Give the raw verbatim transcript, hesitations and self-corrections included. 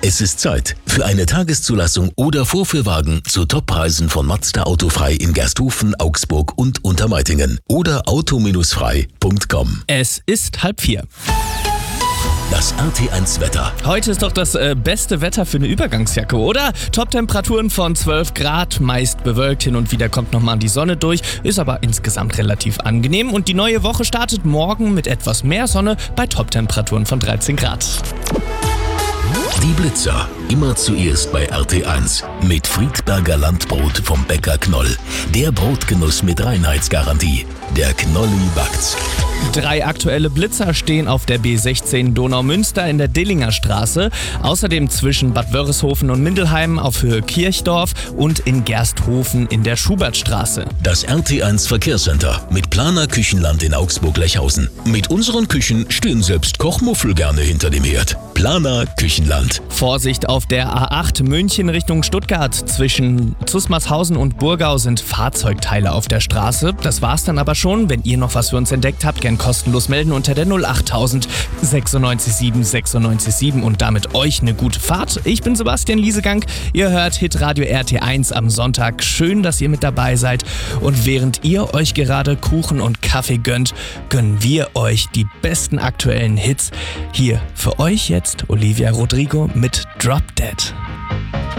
Es ist Zeit für eine Tageszulassung oder Vorführwagen zu Toppreisen von Mazda Autofrei in Gersthofen, Augsburg und Untermeitingen oder auto frei punkt com. Es ist halb vier. Das R T eins Wetter. Heute ist doch das äh, beste Wetter für eine Übergangsjacke, oder? Top-Temperaturen von zwölf Grad, meist bewölkt, hin und wieder kommt nochmal die Sonne durch, ist aber insgesamt relativ angenehm. Und die neue Woche startet morgen mit etwas mehr Sonne bei Top-Temperaturen von dreizehn Grad. Die Blitzer. Immer zuerst bei R T eins. Mit Friedberger Landbrot vom Bäcker Knoll. Der Brotgenuss mit Reinheitsgarantie. Der Knolli backt's. Drei aktuelle Blitzer stehen auf der B sechzehn Donau-Münster in der Dillinger Straße, außerdem zwischen Bad Wörishofen und Mindelheim auf Höhe Kirchdorf und in Gersthofen in der Schubertstraße. Das R T eins Verkehrscenter mit Planer Küchenland in Augsburg-Lechhausen. Mit unseren Küchen stehen selbst Kochmuffel gerne hinter dem Herd. Planer Küchenland. Vorsicht auf der A acht München Richtung Stuttgart. Zwischen Zusmarshausen und Burgau sind Fahrzeugteile auf der Straße. Das war's dann aber schon. Wenn ihr noch was für uns entdeckt habt, gern kostenlos melden unter der null achttausend sechsundneunzig sieben sechsundneunzig sieben und damit euch eine gute Fahrt. Ich bin Sebastian Liesegang. Ihr hört Hitradio R T eins am Sonntag. Schön, dass ihr mit dabei seid. Und während ihr euch gerade Kuchen und Kaffee gönnt, gönnen wir euch die besten aktuellen Hits. Hier für euch jetzt Olivia Rodrigo mit Drop Dead.